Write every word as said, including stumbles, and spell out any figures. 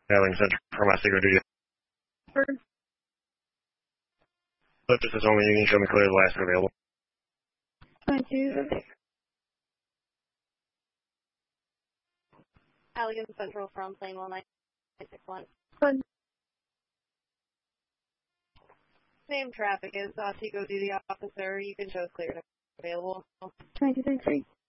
Dialing Central for my secret duty. But this is only you can show me clearly the last available. twenty-two, okay. Allegan Central from plane one nine six one. One. Same traffic as uh, Tico Duty Officer. You can show clear and available. twenty-two, three.